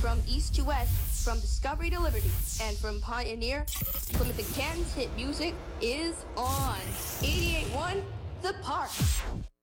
From east to west, from Discovery to Liberty, and from Pioneer, Plymouth and Canton's hit music is on 88.1 The Park.